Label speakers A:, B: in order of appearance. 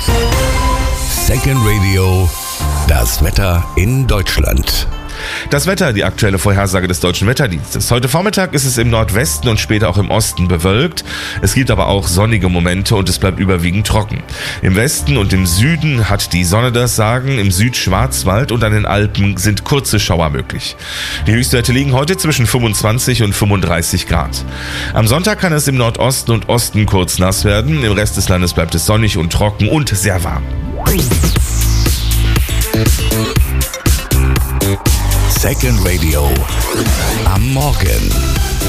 A: Second Radio, das Wetter in Deutschland.
B: Das Wetter, die aktuelle Vorhersage des Deutschen Wetterdienstes. Heute Vormittag ist es im Nordwesten und später auch im Osten bewölkt. Es gibt aber auch sonnige Momente und es bleibt überwiegend trocken. Im Westen und im Süden hat die Sonne das Sagen. Im Südschwarzwald und an den Alpen sind kurze Schauer möglich. Die Höchstwerte liegen heute zwischen 25 und 35 Grad. Am Sonntag kann es im Nordosten und Osten kurz nass werden. Im Rest des Landes bleibt es sonnig und trocken und sehr warm.
A: Second Radio am Morgen.